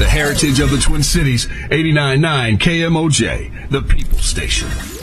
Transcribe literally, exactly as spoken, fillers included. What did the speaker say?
The heritage of the Twin Cities, eighty-nine point nine K M O J, the People Station.